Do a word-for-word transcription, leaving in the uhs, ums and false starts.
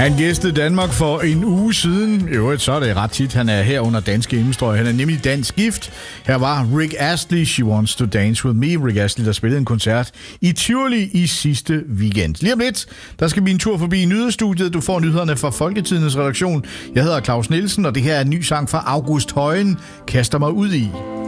Han gæstede Danmark for en uge siden. I øvrigt, så er det ret tit, han er her under danske hjemmestrøg. Han er nemlig dansk gift. Her var Rick Astley, She Wants to Dance With Me. Rick Astley, der spillede en koncert i Tivoli i sidste weekend. Lige om lidt, der skal vi en tur forbi nyhedsstudiet. Du får nyhederne fra Folketidens redaktion. Jeg hedder Claus Nielsen, og det her er en ny sang fra August Højen, Kaster mig ud i.